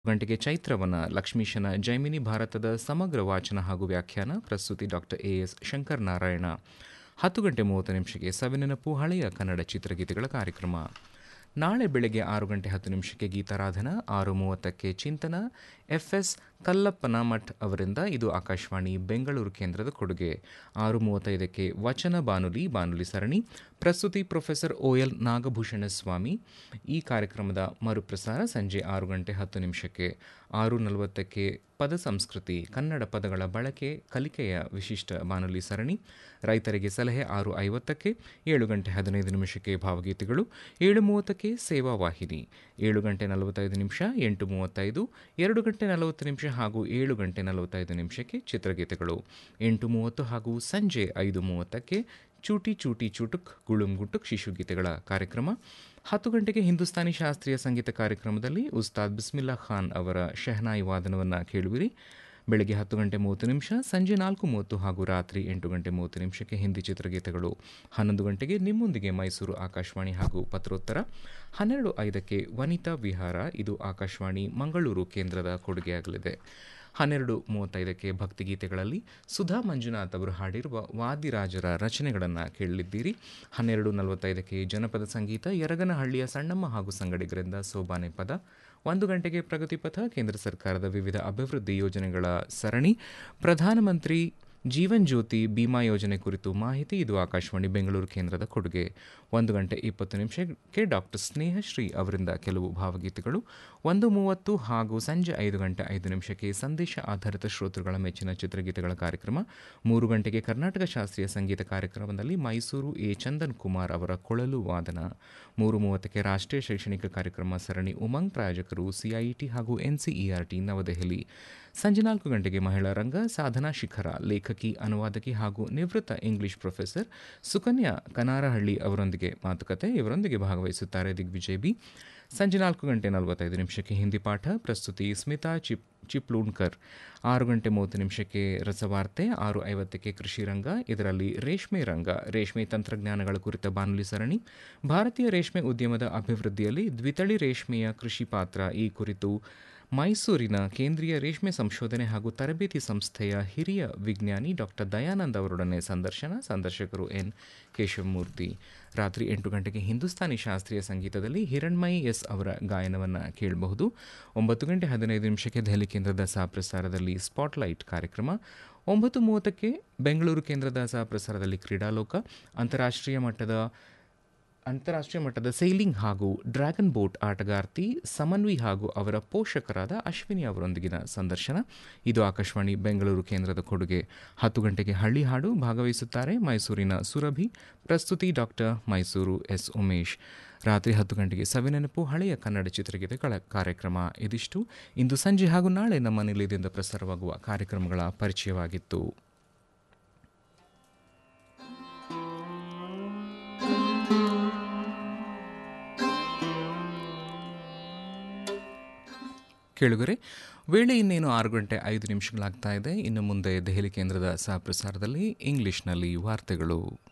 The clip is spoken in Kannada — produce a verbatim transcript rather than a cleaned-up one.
ಗಂಟೆಗೆ ಚೈತ್ರವನ ಲಕ್ಷ್ಮೀಶನ ಜೈಮಿನಿ ಭಾರತದ ಸಮಗ್ರ ವಾಚನ ಹಾಗೂ ವ್ಯಾಖ್ಯಾನ ಪ್ರಸ್ತುತಿ doctor A S Shankar Narayana. ಹತ್ತು ಗಂಟೆ ಮೂವತ್ತು ನಿಮಿಷಕ್ಕೆ ಸವಿನೆನಪು ಹಳೆಯ ಕನ್ನಡ ಚಿತ್ರಗೀತೆಗಳ ಕಾರ್ಯಕ್ರಮ. ನಾಳೆ ಬೆಳಗ್ಗೆ ಆರು ಗಂಟೆ ಹತ್ತು ನಿಮಿಷಕ್ಕೆ ಗೀತಾರಾಧನಾ, ಆರು ಮೂವತ್ತಕ್ಕೆ ಚಿಂತನ ಎಫ್ ಎಸ್ ಕಲ್ಲಪ್ಪನ ಮಠ್ ಅವರಿಂದ. ಇದು ಆಕಾಶವಾಣಿ ಬೆಂಗಳೂರು ಕೇಂದ್ರದ ಕೊಡುಗೆ. ಆರು ಮೂವತ್ತೈದಕ್ಕೆ ವಚನ ಬಾನುಲಿ ಬಾನುಲಿ ಸರಣಿ ಪ್ರಸ್ತುತಿ ಪ್ರೊಫೆಸರ್ ಒ ಎಲ್ ನಾಗಭೂಷಣ ಸ್ವಾಮಿ. ಈ ಕಾರ್ಯಕ್ರಮದ ಮರುಪ್ರಸಾರ ಸಂಜೆ ಆರು ಗಂಟೆ ಹತ್ತು ನಿಮಿಷಕ್ಕೆ. ಆರು ನಲವತ್ತಕ್ಕೆ ಪದ ಸಂಸ್ಕೃತಿ ಕನ್ನಡ ಪದಗಳ ಬಳಕೆ ಕಲಿಕೆಯ ವಿಶಿಷ್ಟ ಬಾನುಲಿ ಸರಣಿ ರೈತರಿಗೆ ಸಲಹೆ ಆರು ಐವತ್ತಕ್ಕೆ. ಏಳು ಗಂಟೆ ಹದಿನೈದು ನಿಮಿಷಕ್ಕೆ ಭಾವಗೀತೆಗಳು. ಏಳು ಮೂವತ್ತಕ್ಕೆ ಸೇವಾ ವಾಹಿನಿ. ಏಳು ಗಂಟೆ ನಲವತ್ತೈದು ನಿಮಿಷ, ಎಂಟು ಮೂವತ್ತೈದು, ಎರಡು ಗಂಟೆ ನಲವತ್ತು ನಿಮಿಷ ಹಾಗೂ ಏಳು ಗಂಟೆ ನಲವತ್ತೈದು ನಿಮಿಷಕ್ಕೆ ಚಿತ್ರಗೀತೆಗಳು. ಎಂಟು ಮೂವತ್ತು ಹಾಗೂ ಸಂಜೆ ಐದು ಮೂವತ್ತಕ್ಕೆ ಚೂಟಿ ಚೂಟಿ ಚುಟುಕ್ ಗುಳುಂ ಗುಟುಕ್ ಶಿಶುಗೀತೆಗಳ ಕಾರ್ಯಕ್ರಮ. ಹತ್ತು ಗಂಟೆಗೆ ಹಿಂದೂಸ್ತಾನಿ ಶಾಸ್ತ್ರೀಯ ಸಂಗೀತ ಕಾರ್ಯಕ್ರಮದಲ್ಲಿ ಉಸ್ತಾದ್ ಬಿಸ್ಮಿಲ್ಲಾ ಖಾನ್ ಅವರ ಶೆಹನಾಯಿ ವಾದನವನ್ನು ಕೇಳುವಿರಿ. ಬೆಳಗ್ಗೆ ಹತ್ತು ಗಂಟೆ ಮೂವತ್ತು ನಿಮಿಷ, ಸಂಜೆ ನಾಲ್ಕು ಮೂವತ್ತು ಹಾಗೂ ರಾತ್ರಿ ಎಂಟು ಗಂಟೆ ಮೂವತ್ತು ನಿಮಿಷಕ್ಕೆ ಹಿಂದಿ ಚಿತ್ರಗೀತೆಗಳು. ಹನ್ನೊಂದು ಗಂಟೆಗೆ ನಿಮ್ಮೊಂದಿಗೆ ಮೈಸೂರು ಆಕಾಶವಾಣಿ ಹಾಗೂ ಪತ್ರೋತ್ತರ. ಹನ್ನೆರಡು ಐದಕ್ಕೆ ವನಿತಾ ವಿಹಾರ, ಇದು ಆಕಾಶವಾಣಿ ಮಂಗಳೂರು ಕೇಂದ್ರದ ಕೊಡುಗೆಯಾಗಲಿದೆ. ಹನ್ನೆರಡು ಮೂವತ್ತೈದಕ್ಕೆ ಭಕ್ತಿಗೀತೆಗಳಲ್ಲಿ ಸುಧಾ ಮಂಜುನಾಥ್ ಅವರು ಹಾಡಿರುವ ವಾದಿರಾಜರ ರಚನೆಗಳನ್ನು ಕೇಳಲಿದ್ದೀರಿ. ಹನ್ನೆರಡು ನಲವತ್ತೈದಕ್ಕೆ ಜನಪದ ಸಂಗೀತ ಯರಗನಹಳ್ಳಿಯ ಸಣ್ಣಮ್ಮ ಹಾಗೂ ಸಂಗಡಿಗರಿಂದ ಸೋಬಾನೆ ಪದ. ಒಂದು ಗಂಟೆಗೆ ಪ್ರಗತಿಪಥ, ಕೇಂದ್ರ ಸರ್ಕಾರದ ವಿವಿಧ ಅಭಿವೃದ್ಧಿ ಯೋಜನೆಗಳ ಸರಣಿ ಪ್ರಧಾನಮಂತ್ರಿ ಜೀವನ್ ಜ್ಯೋತಿ ಬಿಮಾ ಯೋಜನೆ ಕುರಿತು ಮಾಹಿತಿ, ಇದು ಆಕಾಶವಾಣಿ ಬೆಂಗಳೂರು ಕೇಂದ್ರದ ಕೊಡುಗೆ. ಒಂದು ಗಂಟೆ ಇಪ್ಪತ್ತು ನಿಮಿಷಕ್ಕೆ ಡಾಕ್ಟರ್ ಸ್ನೇಹಶ್ರೀ ಅವರಿಂದ ಕೆಲವು ಭಾವಗೀತೆಗಳು. ಒಂದು ಮೂವತ್ತು ಹಾಗೂ ಸಂಜೆ ಐದು ಗಂಟೆ ಐದು ನಿಮಿಷಕ್ಕೆ ಸಂದೇಶ ಆಧಾರಿತ ಶ್ರೋತೃಗಳ ಮೆಚ್ಚಿನ ಚಿತ್ರಗೀತೆಗಳ ಕಾರ್ಯಕ್ರಮ. ಮೂರು ಗಂಟೆಗೆ ಕರ್ನಾಟಕ ಶಾಸ್ತ್ರೀಯ ಸಂಗೀತ ಕಾರ್ಯಕ್ರಮದಲ್ಲಿ ಮೈಸೂರು ಎ ಚಂದನ್ ಕುಮಾರ್ ಅವರ ಕೊಳಲು ವಾದನ. ಮೂರು ಮೂವತ್ತಕ್ಕೆ ರಾಷ್ಟ್ರೀಯ ಶೈಕ್ಷಣಿಕ ಕಾರ್ಯಕ್ರಮ ಸರಣಿ ಉಮಂಗ್, ಪ್ರಾಯೋಜಕರು ಸಿಐಇಟಿ ಹಾಗೂ ಎನ್ಸಿಇಆರ್ಟಿ ನವದೆಹಲಿ. ಸಂಜೆ ನಾಲ್ಕು ಗಂಟೆಗೆ ಮಹಿಳಾ ರಂಗ, ಸಾಧನಾ ಶಿಖರ, ಲೇಖಕಿ, ಅನುವಾದಕಿ ಹಾಗೂ ನಿವೃತ್ತ ಇಂಗ್ಲಿಷ್ ಪ್ರೊಫೆಸರ್ ಸುಕನ್ಯಾ ಕನಾರಹಳ್ಳಿ ಅವರೊಂದಿಗೆ ಮಾತುಕತೆ. ಇವರೊಂದಿಗೆ ಭಾಗವಹಿಸುತ್ತಾರೆ ದಿಗ್ವಿಜಯ್ ಬಿ. ಸಂಜೆ ನಾಲ್ಕು ಗಂಟೆ ನಲವತ್ತೈದು ನಿಮಿಷಕ್ಕೆ ಹಿಂದಿ ಪಾಠ, ಪ್ರಸ್ತುತಿ ಸ್ಮಿತಾ ಚಿಪ್ ಚಿಪ್ಲೂಣ್ಕರ್. ಆರು ಗಂಟೆ ಮೂವತ್ತು ನಿಮಿಷಕ್ಕೆ ರಸವಾರ್ತೆ. ಆರು ಐವತ್ತಕ್ಕೆ ಕೃಷಿ ರಂಗ, ಇದರಲ್ಲಿ ರೇಷ್ಮೆ ರಂಗ, ರೇಷ್ಮೆ ತಂತ್ರಜ್ಞಾನಗಳ ಕುರಿತ ಬಾನುಲಿ ಸರಣಿ. ಭಾರತೀಯ ರೇಷ್ಮೆ ಉದ್ಯಮದ ಅಭಿವೃದ್ಧಿಯಲ್ಲಿ ದ್ವಿತಳಿ ರೇಷ್ಮೆಯ ಕೃಷಿ ಪಾತ್ರ, ಈ ಕುರಿತು ಮೈಸೂರಿನ ಕೇಂದ್ರೀಯ ರೇಷ್ಮೆ ಸಂಶೋಧನೆ ಹಾಗೂ ತರಬೇತಿ ಸಂಸ್ಥೆಯ ಹಿರಿಯ ವಿಜ್ಞಾನಿ ಡಾಕ್ಟರ್ ದಯಾನಂದ್ ಅವರೊಡನೆ ಸಂದರ್ಶನ. ಸಂದರ್ಶಕರು ಎನ್ ಕೇಶವಮೂರ್ತಿ. ರಾತ್ರಿ ಎಂಟು ಗಂಟೆಗೆ ಹಿಂದೂಸ್ತಾನಿ ಶಾಸ್ತ್ರೀಯ ಸಂಗೀತದಲ್ಲಿ ಹಿರಣ್ಮಯಿ ಎಸ್ ಅವರ ಗಾಯನವನ್ನು ಕೇಳಬಹುದು. ಒಂಬತ್ತು ಗಂಟೆ ಹದಿನೈದು ನಿಮಿಷಕ್ಕೆ ದೆಹಲಿ ಕೇಂದ್ರದ ಸಹ ಪ್ರಸಾರದಲ್ಲಿ ಸ್ಪಾಟ್ಲೈಟ್ ಕಾರ್ಯಕ್ರಮ. ಒಂಬತ್ತು ಮೂವತ್ತಕ್ಕೆ ಬೆಂಗಳೂರು ಕೇಂದ್ರದ ಸಹ ಪ್ರಸಾರದಲ್ಲಿ ಕ್ರೀಡಾಲೋಕ. ಅಂತಾರಾಷ್ಟ್ರೀಯ ಮಟ್ಟದ ಅಂತಾರಾಷ್ಟ್ರೀಯ ಮಟ್ಟದ ಸೈಲಿಂಗ್ ಹಾಗೂ ಡ್ರ್ಯಾಗನ್ ಬೋಟ್ ಆಟಗಾರ್ತಿ ಸಮನ್ವಿ ಹಾಗೂ ಅವರ ಪೋಷಕರಾದ ಅಶ್ವಿನಿ ಅವರೊಂದಿಗಿನ ಸಂದರ್ಶನ, ಇದು ಆಕಾಶವಾಣಿ ಬೆಂಗಳೂರು ಕೇಂದ್ರದ ಕೊಡುಗೆ. ಹತ್ತು ಗಂಟೆಗೆ ಹಳ್ಳಿ ಹಾಡು, ಭಾಗವಹಿಸುತ್ತಾರೆ ಮೈಸೂರಿನ ಸುರಭಿ, ಪ್ರಸ್ತುತಿ ಡಾಕ್ಟರ್ ಮೈಸೂರು ಎಸ್ ಉಮೇಶ್. ರಾತ್ರಿ ಹತ್ತು ಗಂಟೆಗೆ ಸವಿನೆನಪು ಹಳೆಯ ಕನ್ನಡ ಚಿತ್ರಗೀತೆಗಳ ಕಾರ್ಯಕ್ರಮ. ಇದಿಷ್ಟು ಇಂದು ಸಂಜೆ ಹಾಗೂ ನಾಳೆ ನಮ್ಮ ನಿಲಯದಿಂದ ಪ್ರಸಾರವಾಗುವ ಕಾರ್ಯಕ್ರಮಗಳ ಪರಿಚಯವಾಗಿತ್ತು. ಕೇಳುಗರೆ, ವೇಳೆ ಇನ್ನೇನು ಆರು ಗಂಟೆ ಐದು ನಿಮಿಷಗಳಾಗ್ತಾ ಇದೆ. ಇನ್ನು ಮುಂದೆ ದೆಹಲಿ ಕೇಂದ್ರದ ಸಹ ಪ್ರಸಾರದಲ್ಲಿ ಇಂಗ್ಲಿಷ್ನಲ್ಲಿ ವಾರ್ತೆಗಳು.